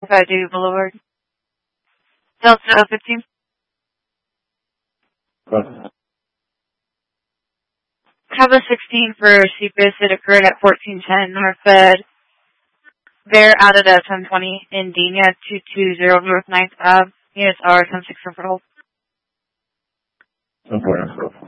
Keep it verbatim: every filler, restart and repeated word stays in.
twenty-five Davie Boulevard. Delta fifteen. What? Have a sixteen for C P I S. It occurred at fourteen ten North Fed. Bear out at a ten twenty in Denia, two two zero North ninth Ave. Units are ten six for hold. ten four.